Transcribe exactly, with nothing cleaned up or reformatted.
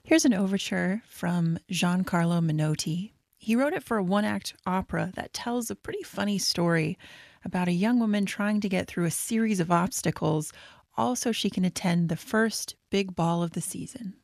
Here's an overture from Giancarlo Menotti. He wrote it for a one act opera that tells a pretty funny story about a young woman trying to get through a series of obstacles, all so she can attend the first big ball of the season.